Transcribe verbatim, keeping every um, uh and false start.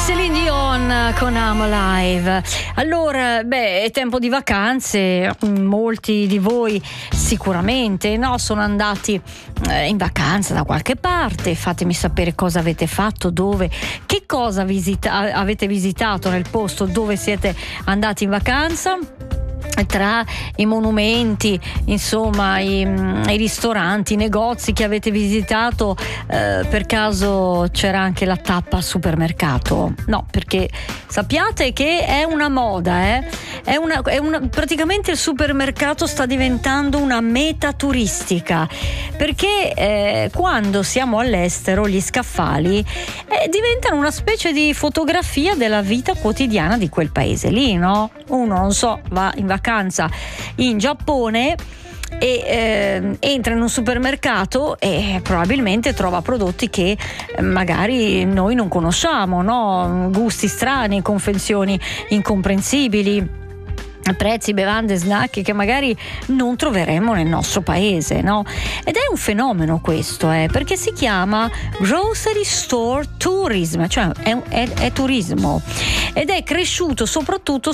Celine Dion con I'm Alive. Allora, beh, è tempo di vacanze. Molti di voi sicuramente no, sono andati eh, in vacanza da qualche parte. Fatemi sapere cosa avete fatto, dove, che cosa visita- avete visitato nel posto dove siete andati in vacanza. Tra i monumenti, insomma, i, i ristoranti, i negozi che avete visitato, eh, per caso c'era anche la tappa al supermercato? No, perché sappiate che è una moda, eh? È una, è una, praticamente il supermercato sta diventando una meta turistica, perché eh, quando siamo all'estero gli scaffali eh, diventano una specie di fotografia della vita quotidiana di quel paese lì, no? Uno, non so, va in vacanza in Giappone e eh, entra in un supermercato e probabilmente trova prodotti che magari noi non conosciamo, no? Gusti strani, confezioni incomprensibili, prezzi, bevande, snack che magari non troveremo nel nostro paese, no? Ed è un fenomeno questo, eh, perché si chiama grocery store tourism, cioè è, è, è turismo, ed è cresciuto soprattutto